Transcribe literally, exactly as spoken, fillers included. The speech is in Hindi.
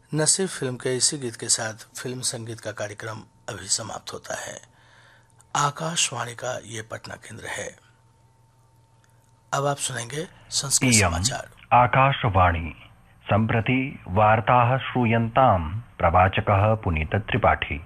नसीब फिल्म के इसी गीत के साथ फिल्म संगीत का कार्यक्रम अभी समाप्त होता है। आकाशवाणी का ये पटना केंद्र है। अब आप सुनेंगे संस्कृत इयम् समाचार। आकाशवाणी सम्प्रति वार्ताः श्रूयन्ताम् प्रवाचकः पुनीत त्रिपाठी।